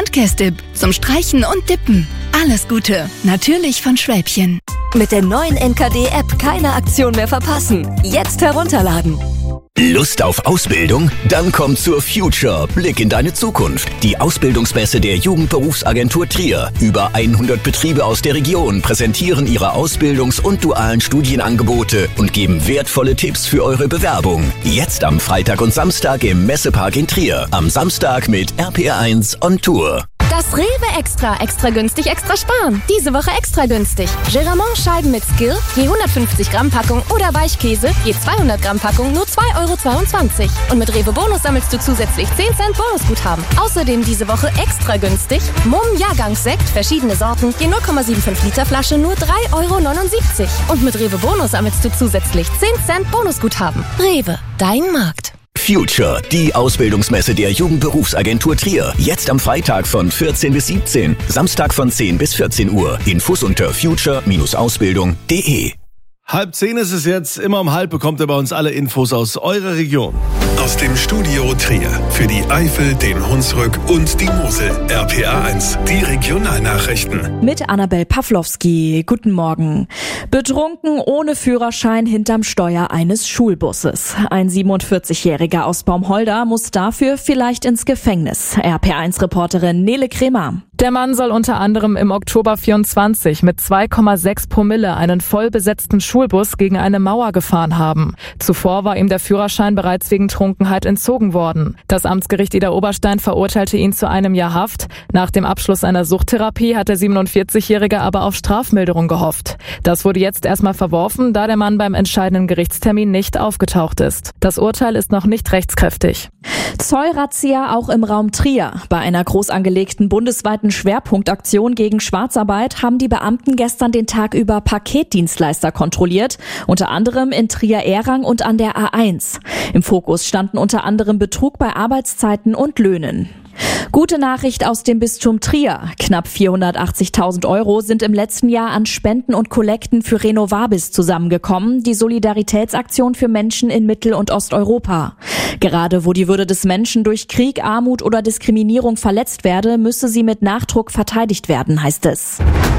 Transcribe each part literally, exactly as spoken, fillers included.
Handkästip zum Streichen und Dippen. Alles Gute, natürlich von Schwäbchen. Mit der neuen N K D-App keine Aktion mehr verpassen. Jetzt herunterladen. Lust auf Ausbildung? Dann komm zur Future. Blick in deine Zukunft. Die Ausbildungsmesse der Jugendberufsagentur Trier. Über hundert Betriebe aus der Region präsentieren ihre Ausbildungs- und dualen Studienangebote und geben wertvolle Tipps für eure Bewerbung. Jetzt am Freitag und Samstag im Messepark in Trier. Am Samstag mit R P R eins on Tour. Das Rewe Extra. Extra günstig, extra sparen. Diese Woche extra günstig. Geramont-Scheiben mit Skill, je hundertfünfzig Gramm Packung oder Weichkäse, je zweihundert Gramm Packung, nur zwei Euro zweiundzwanzig. Und mit Rewe Bonus sammelst du zusätzlich zehn Cent Bonusguthaben. Außerdem diese Woche extra günstig. Mumm Jahrgangssekt, verschiedene Sorten, je null Komma fünfundsiebzig Liter Flasche, nur drei Euro neunundsiebzig. Und mit Rewe Bonus sammelst du zusätzlich zehn Cent Bonusguthaben. Rewe, dein Markt. Future, die Ausbildungsmesse der Jugendberufsagentur Trier. Jetzt am Freitag von vierzehn bis siebzehn, Samstag von zehn bis vierzehn Uhr. Infos unter future Ausbildung punkt de. Halb zehn ist es jetzt. Immer um halb bekommt ihr bei uns alle Infos aus eurer Region. Aus dem Studio Trier für die Eifel, den Hunsrück und die Mosel. R P R eins, die Regionalnachrichten. Mit Annabel Pawlowski. Guten Morgen. Betrunken ohne Führerschein hinterm Steuer eines Schulbusses. Ein siebenundvierzigjähriger aus Baumholder muss dafür vielleicht ins Gefängnis. R P R eins Reporterin Nele Kremer. Der Mann soll unter anderem im Oktober vierundzwanzig mit zwei Komma sechs Promille einen vollbesetzten Schulbus gegen eine Mauer gefahren haben. Zuvor war ihm der Führerschein bereits wegen Trunkenheit entzogen worden. Das Amtsgericht Idar-Oberstein verurteilte ihn zu einem Jahr Haft. Nach dem Abschluss einer Suchttherapie hat der siebenundvierzigjährige aber auf Strafmilderung gehofft. Das wurde jetzt erstmal verworfen, da der Mann beim entscheidenden Gerichtstermin nicht aufgetaucht ist. Das Urteil ist noch nicht rechtskräftig. Zollrazzia auch im Raum Trier. Bei einer groß angelegten bundesweiten Schwerpunktaktion gegen Schwarzarbeit haben die Beamten gestern den Tag über Paketdienstleister kontrolliert, unter anderem in Trier-Ehrang und an der A eins. Im Fokus standen unter anderem Betrug bei Arbeitszeiten und Löhnen. Gute Nachricht aus dem Bistum Trier. Knapp vierhundertachtzigtausend Euro sind im letzten Jahr an Spenden und Kollekten für Renovabis zusammengekommen, die Solidaritätsaktion für Menschen in Mittel- und Osteuropa. Gerade wo die Würde des Menschen durch Krieg, Armut oder Diskriminierung verletzt werde, müsse sie mit Nachdruck verteidigt werden, heißt es.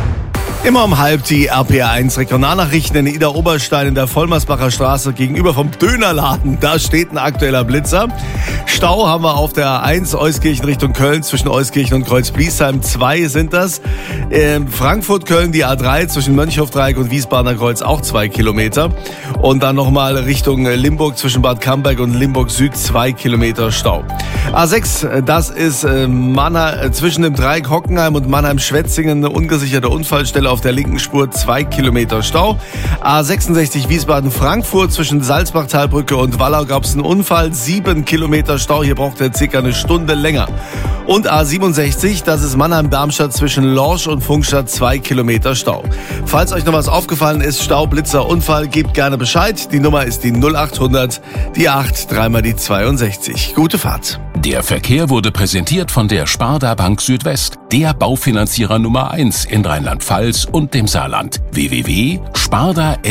Immer um halb die R P R eins Regionalnachrichten in Idar-Oberstein in der Vollmersbacher Straße gegenüber vom Dönerladen. Da steht ein aktueller Blitzer. Stau haben wir auf der A eins Euskirchen Richtung Köln zwischen Euskirchen und Kreuz-Bliesheim. Zwei sind das. Ähm, Frankfurt-Köln die A drei zwischen Mönchhofdreieck und Wiesbadener Kreuz auch zwei Kilometer. Und dann nochmal Richtung Limburg zwischen Bad Camberg und Limburg Süd zwei Kilometer Stau. A sechs, das ist äh, Mannheim, zwischen dem Dreieck Hockenheim und Mannheim-Schwetzingen eine ungesicherte Unfallstelle auf der linken Spur, zwei Kilometer Stau. A sechsundsechzig Wiesbaden-Frankfurt zwischen Salzbachtalbrücke und Wallau gab es einen Unfall, sieben Kilometer Stau. Hier braucht er circa eine Stunde länger. Und A siebenundsechzig, das ist Mannheim-Darmstadt zwischen Lorsch und Funkstadt, zwei Kilometer Stau. Falls euch noch was aufgefallen ist, Stau, Blitzer, Unfall, gebt gerne Bescheid. Die Nummer ist die null achthundert, die acht, dreimal die zweiundsechzig. Gute Fahrt. Der Verkehr wurde präsentiert von der Sparda Bank Südwest, der Baufinanzierer Nummer eins in Rheinland-Pfalz und dem Saarland. w w w punkt sparda